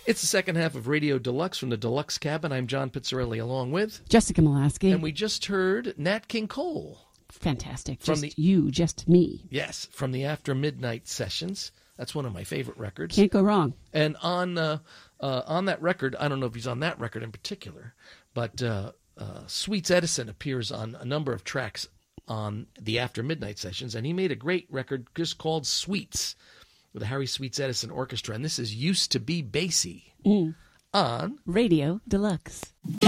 It's the second half of Radio Deluxe from the Deluxe Cabin. I'm John Pizzarelli along with Jessica Molaski. And we just heard Nat King Cole. Fantastic. Just me. Yes, from the After Midnight Sessions. That's one of my favorite records. Can't go wrong. And on that record, I don't know if he's on that record in particular, but Sweets Edison appears on a number of tracks on the After Midnight Sessions, and he made a great record just called Sweets with the Harry Sweets Edison Orchestra, and this is Used to Be Bassy on Radio Deluxe.